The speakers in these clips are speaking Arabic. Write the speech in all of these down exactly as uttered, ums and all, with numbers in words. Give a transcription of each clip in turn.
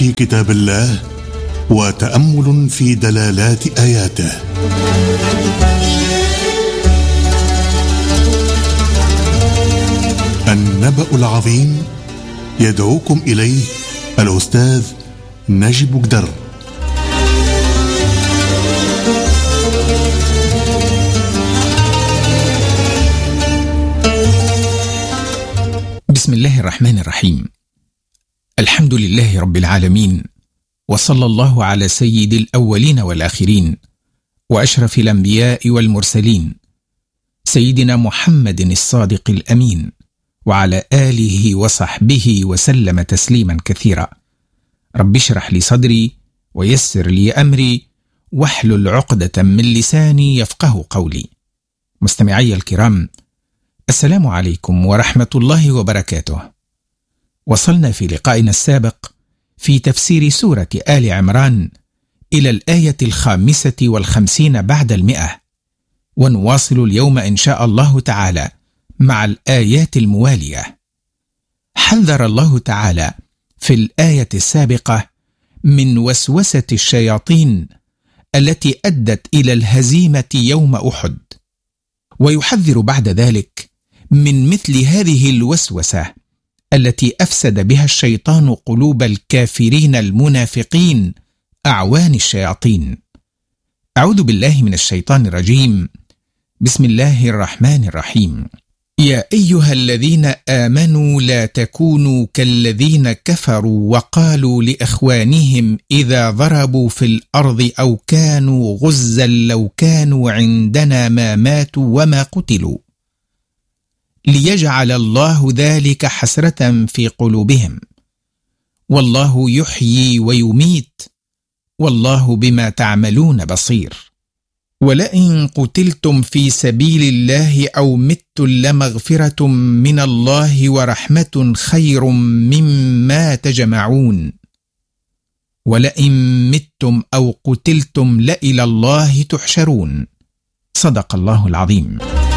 في كتاب الله وتأمل في دلالات آياته. النبأ العظيم يدعوكم إليه الأستاذ ناجي بوجدر. بسم الله الرحمن الرحيم. الحمد لله رب العالمين، وصلى الله على سيد الأولين والآخرين وأشرف الأنبياء والمرسلين سيدنا محمد الصادق الأمين، وعلى آله وصحبه وسلم تسليما كثيرا. رب اشرح لي صدري ويسر لي أمري واحلل عقدة من لساني يفقه قولي. مستمعي الكرام، السلام عليكم ورحمة الله وبركاته. وصلنا في لقائنا السابق في تفسير سورة آل عمران إلى الآية الخامسة والخمسين بعد المئة، ونواصل اليوم إن شاء الله تعالى مع الآيات الموالية. حذر الله تعالى في الآية السابقة من وسوسة الشياطين التي أدت إلى الهزيمة يوم أحد، ويحذر بعد ذلك من مثل هذه الوسوسة التي أفسد بها الشيطان قلوب الكافرين المنافقين أعوان الشياطين. أعوذ بالله من الشيطان الرجيم. بسم الله الرحمن الرحيم. يا أيها الذين آمنوا لا تكونوا كالذين كفروا وقالوا لإخوانهم إذا ضربوا في الأرض أو كانوا غزا لو كانوا عندنا ما ماتوا وما قتلوا، ليجعل الله ذلك حسرة في قلوبهم، والله يحيي ويميت، والله بما تعملون بصير. ولئن قتلتم في سبيل الله أو متم لمغفرة من الله ورحمة خير مما تجمعون، ولئن متم أو قتلتم لإلى الله تحشرون. صدق الله العظيم.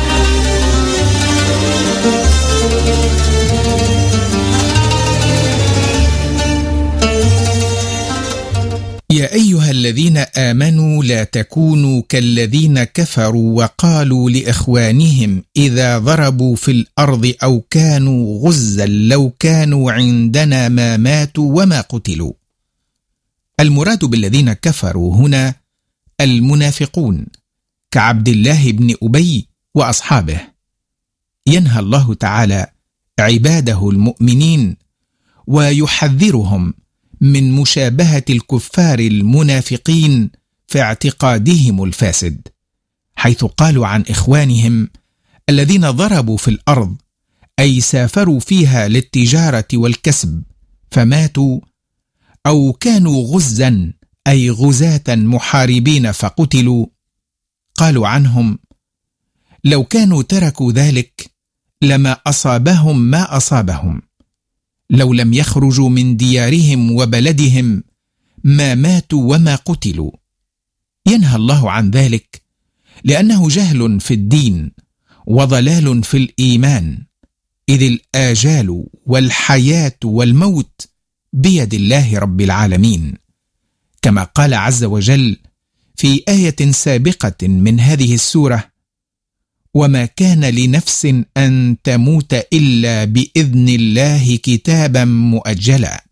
يا أيها الذين آمنوا لا تكونوا كالذين كفروا وقالوا لإخوانهم إذا ضربوا في الأرض أو كانوا غزا لو كانوا عندنا ما ماتوا وما قتلوا. المراد بالذين كفروا هنا المنافقون كعبد الله بن أبي وأصحابه. ينهى الله تعالى عباده المؤمنين ويحذرهم من مشابهة الكفار المنافقين في اعتقادهم الفاسد، حيث قالوا عن إخوانهم الذين ضربوا في الأرض أي سافروا فيها للتجارة والكسب فماتوا، أو كانوا غزا أي غزاة محاربين فقتلوا، قالوا عنهم لو كانوا تركوا ذلك لما أصابهم ما أصابهم، لو لم يخرجوا من ديارهم وبلدهم ما ماتوا وما قتلوا. ينهى الله عن ذلك لأنه جهل في الدين وضلال في الإيمان، إذ الآجال والحياة والموت بيد الله رب العالمين، كما قال عز وجل في آية سابقة من هذه السورة: وما كان لنفس أن تموت إلا بإذن الله كتابا مؤجلا.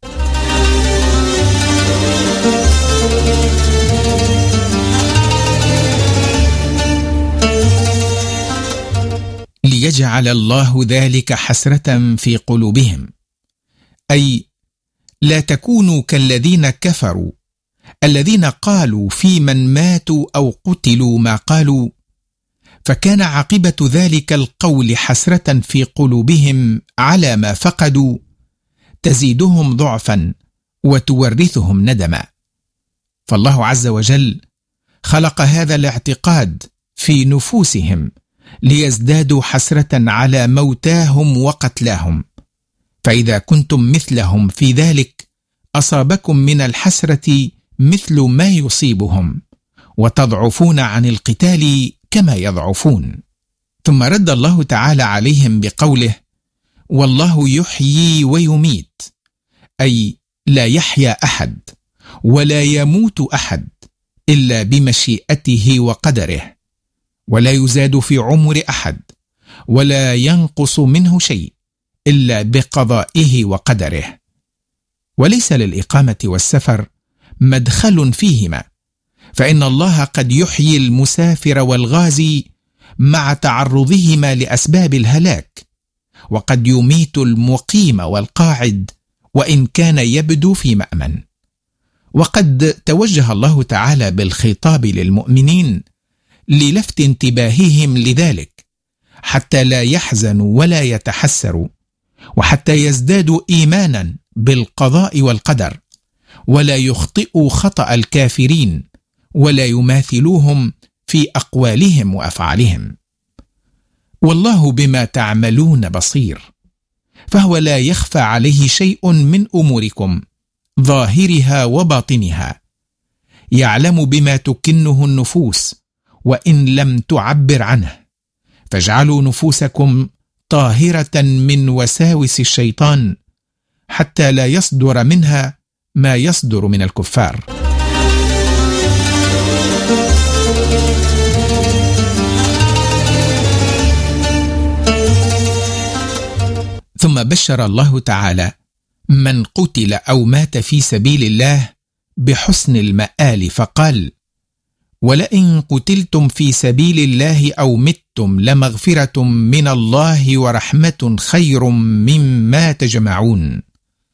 ليجعل الله ذلك حسرة في قلوبهم، أي لا تكونوا كالذين كفروا الذين قالوا في من ماتوا أو قتلوا ما قالوا، فكان عاقبة ذلك القول حسرة في قلوبهم على ما فقدوا، تزيدهم ضعفا وتورثهم ندما. فالله عز وجل خلق هذا الاعتقاد في نفوسهم ليزدادوا حسرة على موتاهم وقتلاهم، فإذا كنتم مثلهم في ذلك أصابكم من الحسرة مثل ما يصيبهم، وتضعفون عن القتال كما يضعفون. ثم رد الله تعالى عليهم بقوله: والله يحيي ويميت، أي لا يحيا أحد ولا يموت أحد إلا بمشيئته وقدره، ولا يزاد في عمر أحد ولا ينقص منه شيء إلا بقضائه وقدره. وليس للإقامة والسفر مدخل فيهما، فإن الله قد يحيي المسافر والغازي مع تعرضهما لأسباب الهلاك، وقد يميت المقيم والقاعد وإن كان يبدو في مأمن. وقد توجه الله تعالى بالخطاب للمؤمنين للفت انتباههم لذلك، حتى لا يحزنوا ولا يتحسروا، وحتى يزدادوا إيمانا بالقضاء والقدر، ولا يخطئوا خطأ الكافرين، ولا يماثلوهم في أقوالهم وأفعالهم. والله بما تعملون بصير، فهو لا يخفى عليه شيء من أموركم ظاهرها وباطنها، يعلم بما تكنه النفوس وإن لم تعبر عنه، فاجعلوا نفوسكم طاهرة من وساوس الشيطان حتى لا يصدر منها ما يصدر من الكفار. ثم بشر الله تعالى من قتل أو مات في سبيل الله بحسن المآل، فقال: ولئن قتلتم في سبيل الله أو متم لمغفرة من الله ورحمة خير مما تجمعون.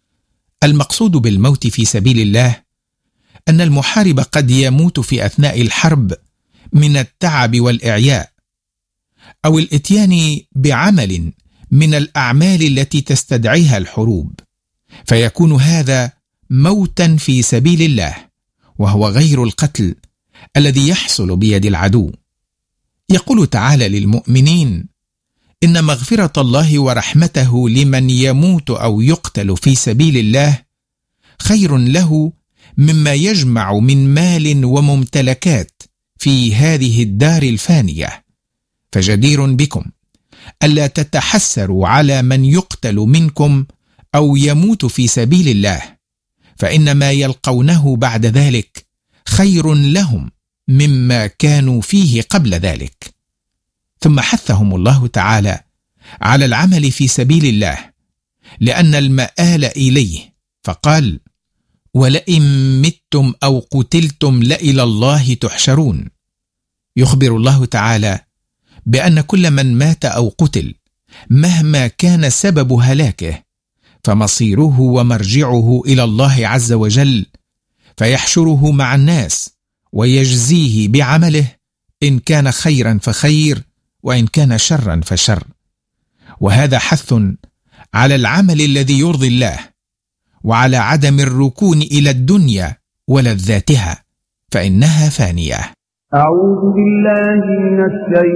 المقصود بالموت في سبيل الله أن المحارب قد يموت في أثناء الحرب من التعب والإعياء، أو الإتيان بعمل من الأعمال التي تستدعيها الحروب، فيكون هذا موتا في سبيل الله، وهو غير القتل الذي يحصل بيد العدو. يقول تعالى للمؤمنين: إن مغفرة الله ورحمته لمن يموت أو يقتل في سبيل الله خير له مما يجمع من مال وممتلكات في هذه الدار الفانية، فجدير بكم ألا تتحسروا على من يقتل منكم أو يموت في سبيل الله، فإن ما يلقونه بعد ذلك خير لهم مما كانوا فيه قبل ذلك. ثم حثهم الله تعالى على العمل في سبيل الله لأن المآل إليه، فقال: ولئن متم أو قتلتم لإلى الله تحشرون. يخبر الله تعالى بأن كل من مات أو قتل مهما كان سبب هلاكه فمصيره ومرجعه إلى الله عز وجل، فيحشره مع الناس ويجزيه بعمله، إن كان خيرا فخير وإن كان شرا فشر. وهذا حث على العمل الذي يرضي الله، وعلى عدم الركون إلى الدنيا ولذاتها، فإنها فانية. أعوذ بالله من الشيطان